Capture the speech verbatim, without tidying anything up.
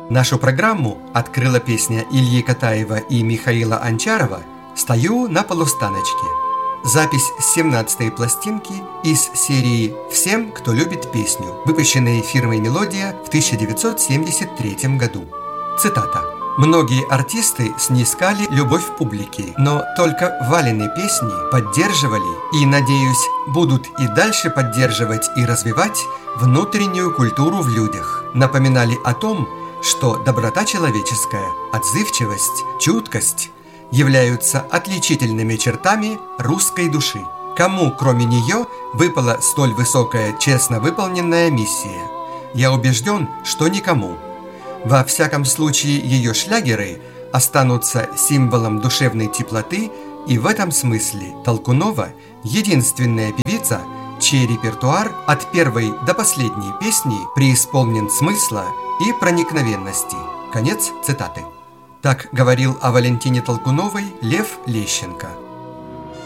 Нашу программу открыла песня Ильи Катаева и Михаила Анчарова «Стою на полустаночке». Запись с семнадцатой пластинки из серии «Всем, кто любит песню», выпущенной фирмой «Мелодия» в тысяча девятьсот семьдесят третьем году. Цитата. «Многие артисты снискали любовь публики, но только Валины песни поддерживали и, надеюсь, будут и дальше поддерживать и развивать внутреннюю культуру в людях, напоминали о том, что доброта человеческая, отзывчивость, чуткость являются отличительными чертами русской души. Кому, кроме нее, выпала столь высокая, честно выполненная миссия? Я убежден, что никому. Во всяком случае, ее шлягеры останутся символом душевной теплоты, и в этом смысле Толкунова – единственная певица, чей репертуар от первой до последней песни преисполнен смысла и проникновенности». Конец цитаты. Так говорил о Валентине Толкуновой Лев Лещенко.